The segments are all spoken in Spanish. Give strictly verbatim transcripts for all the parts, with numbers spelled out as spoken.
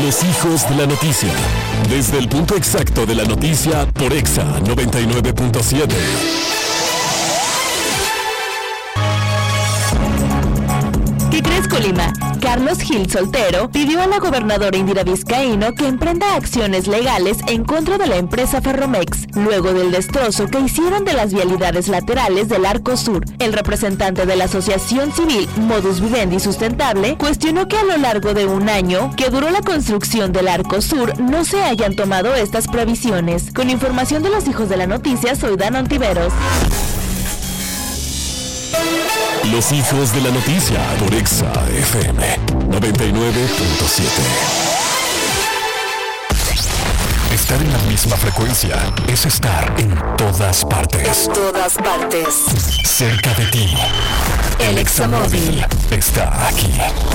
Los hijos de la noticia. Desde el punto exacto de la noticia por Exa noventa y nueve punto siete. ¿Qué crees, Colima? Carlos Gil Soltero pidió a la gobernadora Indira Vizcaíno que emprenda acciones legales en contra de la empresa Ferromex, luego del destrozo que hicieron de las vialidades laterales del Arco Sur. El representante de la asociación civil Modus Vivendi Sustentable cuestionó que a lo largo de un año que duró la construcción del Arco Sur no se hayan tomado estas previsiones. Con información de los hijos de la noticia, soy Dana Ontiveros. Los hijos de la noticia por Exa F M noventa y nueve punto siete. Estar en la misma frecuencia es estar en todas partes. En todas partes. Cerca de ti. El Examóvil está aquí.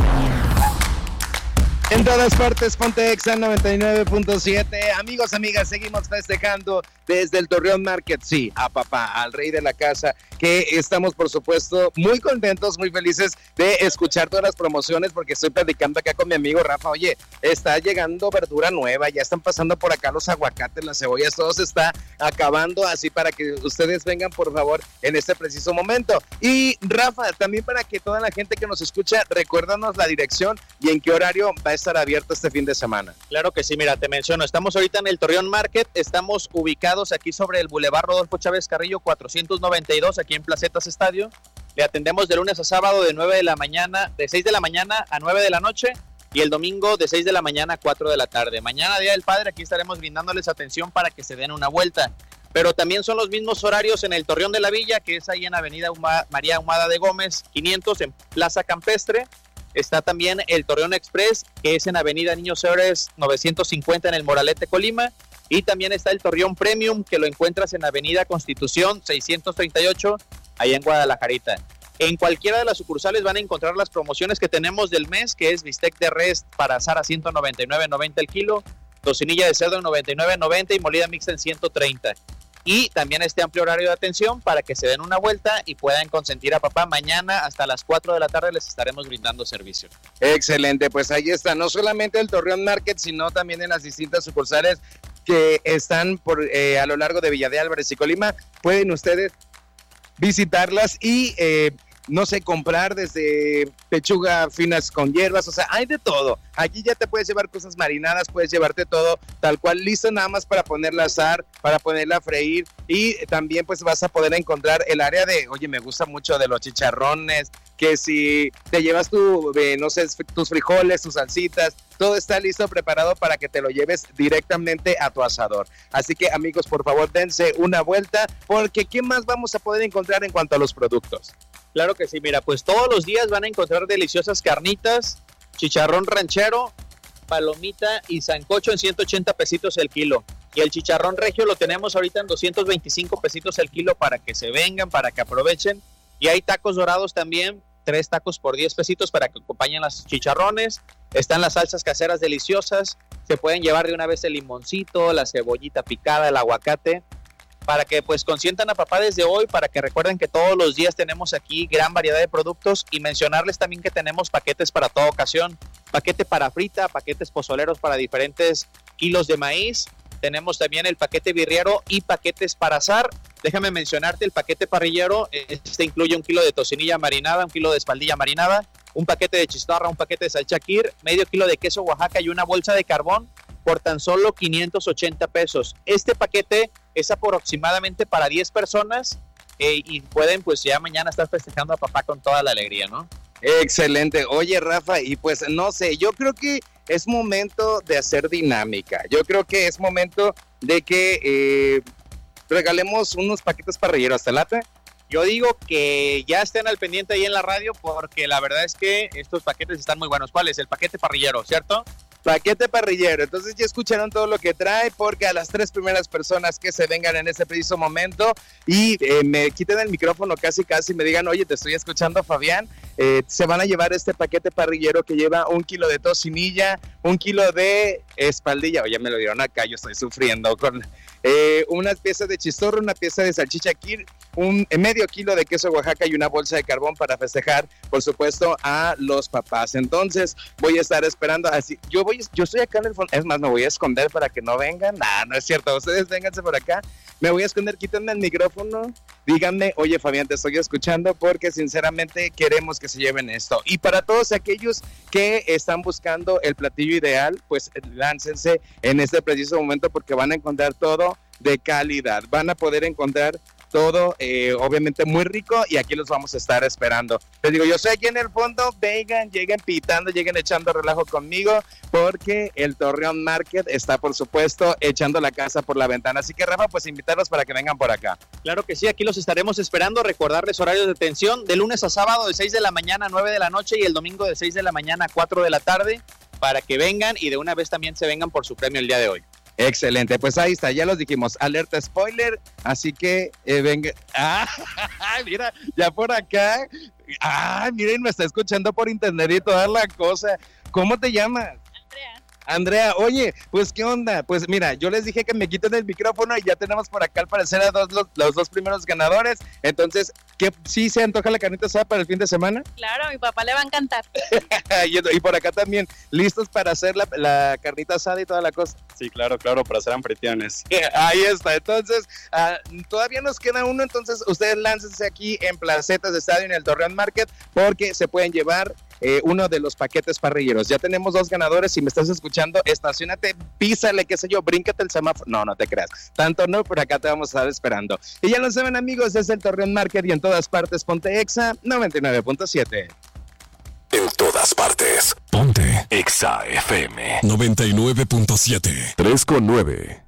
En todas partes, ponte Exa noventa y nueve punto siete. Amigos, amigas, seguimos festejando desde el Torreón Market, sí, a papá, al rey de la casa, que estamos, por supuesto, muy contentos, muy felices de escuchar todas las promociones, porque estoy platicando acá con mi amigo Rafa. Oye, está llegando verdura nueva, ya están pasando por acá los aguacates, las cebollas, todo se está acabando, así para que ustedes vengan, por favor, en este preciso momento. Y Rafa, también para que toda la gente que nos escucha, recuérdanos la dirección y en qué horario va a estar abierto este fin de semana. Claro que sí, mira, te menciono, estamos ahorita en el Torreón Market, estamos ubicados aquí sobre el Boulevard Rodolfo Chávez Carrillo cuatrocientos noventa y dos, aquí en Placetas Estadio. Le atendemos de lunes a sábado de nueve de la mañana, de seis de la mañana a nueve de la noche, y el domingo de seis de la mañana a cuatro de la tarde. Mañana, Día del Padre, aquí estaremos brindándoles atención para que se den una vuelta. Pero también son los mismos horarios en el Torreón de la Villa, que es ahí en Avenida Uma, María Ahumada de Gómez, quinientos, en Plaza Campestre. Está también el Torreón Express, que es en Avenida Niños Héroes novecientos cincuenta en el Moralete, Colima. Y también está el Torreón Premium, que lo encuentras en Avenida Constitución seiscientos treinta y ocho, allá en Guadalajarita. En cualquiera de las sucursales van a encontrar las promociones que tenemos del mes, que es bistec de res para asar a ciento noventa y nueve noventa el kilo, tocinilla de cerdo en noventa y nueve noventa y molida mixta en ciento treinta. Y también este amplio horario de atención para que se den una vuelta y puedan consentir a papá. Mañana hasta las cuatro de la tarde les estaremos brindando servicio. Excelente, pues ahí está, no solamente el Torreón Market, sino también en las distintas sucursales que están por eh, a lo largo de Villa de Álvarez y Colima. Pueden ustedes visitarlas y eh, no sé, comprar desde pechuga finas con hierbas, o sea, hay de todo. Aquí ya te puedes llevar cosas marinadas, puedes llevarte todo tal cual listo, nada más para ponerla a asar, para ponerla a freír, y también pues vas a poder encontrar el área de, oye, me gusta mucho de los chicharrones, que si te llevas tu, eh, no sé, tus frijoles, tus salsitas, todo está listo, preparado para que te lo lleves directamente a tu asador. Así que, amigos, por favor, dense una vuelta, porque ¿qué más vamos a poder encontrar en cuanto a los productos? Claro que sí, mira, pues todos los días van a encontrar deliciosas carnitas, chicharrón ranchero, palomita y sancocho en ciento ochenta pesitos el kilo. Y el chicharrón regio lo tenemos ahorita en doscientos veinticinco pesitos el kilo para que se vengan, para que aprovechen. Y hay tacos dorados también, tres tacos por diez pesitos para que acompañen las chicharrones. Están las salsas caseras deliciosas, se pueden llevar de una vez el limoncito, la cebollita picada, el aguacate, para que pues consientan a papá desde hoy, para que recuerden que todos los días tenemos aquí gran variedad de productos, y mencionarles también que tenemos paquetes para toda ocasión, paquete para frita, paquetes pozoleros para diferentes kilos de maíz, tenemos también el paquete birriero y paquetes para asar. Déjame mencionarte el paquete parrillero, este incluye un kilo de tocinilla marinada, un kilo de espaldilla marinada, un paquete de chistorra, un paquete de salchicha Kir, medio kilo de queso Oaxaca y una bolsa de carbón por tan solo quinientos ochenta pesos. Este paquete es aproximadamente para diez personas eh, y pueden pues ya mañana estar festejando a papá con toda la alegría, ¿no? Excelente. Oye, Rafa, y pues no sé, yo creo que es momento de hacer dinámica. Yo creo que es momento de que eh, regalemos unos paquetes parrilleros. ¿Te late? Yo digo que ya estén al pendiente ahí en la radio, porque la verdad es que estos paquetes están muy buenos. ¿Cuál es? El paquete parrillero, ¿cierto? Paquete parrillero. Entonces ya escucharon todo lo que trae, porque a las tres primeras personas que se vengan en ese preciso momento y eh, me quiten el micrófono casi casi, me digan, oye, te estoy escuchando, Fabián, eh, se van a llevar este paquete parrillero que lleva un kilo de tocinilla, un kilo de espaldilla, oye, me lo dieron acá, yo estoy sufriendo con eh, unas piezas de chistorro, una pieza de salchicha Kir, un medio kilo de queso Oaxaca y una bolsa de carbón para festejar, por supuesto, a los papás. Entonces, voy a estar esperando así. Yo voy, yo estoy acá en el fondo. Es más, me voy a esconder para que no vengan. Nah, no es cierto. Ustedes vénganse por acá. Me voy a esconder, quítenme el micrófono. Díganme, oye, Fabián, te estoy escuchando porque sinceramente queremos que se lleven esto. Y para todos aquellos que están buscando el platillo ideal, pues láncense en este preciso momento porque van a encontrar todo de calidad. Van a poder encontrar todo, eh, obviamente muy rico, y aquí los vamos a estar esperando. Les digo, yo soy aquí en el fondo, vengan, lleguen pitando, lleguen echando relajo conmigo, porque el Torreón Market está, por supuesto, echando la casa por la ventana. Así que, Rafa, pues invitarlos para que vengan por acá. Claro que sí, aquí los estaremos esperando. Recordarles horarios de atención de lunes a sábado de seis de la mañana a nueve de la noche y el domingo de seis de la mañana a cuatro de la tarde, para que vengan y de una vez también se vengan por su premio el día de hoy. Excelente, pues ahí está, ya los dijimos, alerta spoiler, así que eh, venga, ah, mira, ya por acá, ah, miren, me está escuchando por internet y toda la cosa. ¿Cómo te llamas? Andrea. Andrea, oye, pues qué onda, pues mira, yo les dije que me quiten el micrófono y ya tenemos por acá al parecer a dos, los, los dos primeros ganadores. Entonces, ¿qué, sí se antoja la carnita asada para el fin de semana? Claro, a mi papá le va a encantar. y, y por acá también, ¿listos para hacer la, la carnita asada y toda la cosa? Sí, claro, claro, para hacer anfitriones. Ahí está, entonces, uh, todavía nos queda uno, entonces ustedes láncense aquí en Placetas de Estadio en el Torreón Market, porque se pueden llevar Eh, uno de los paquetes parrilleros. Ya tenemos dos ganadores. Si me estás escuchando, estacionate, písale, qué sé yo, bríncate el semáforo. No, no te creas. Tanto no, por acá te vamos a estar esperando. Y ya lo saben, amigos, es el Torreón Market y en todas partes ponte Exa noventa y nueve punto siete. En todas partes, ponte Exa F M noventa y nueve punto siete. tres con nueve.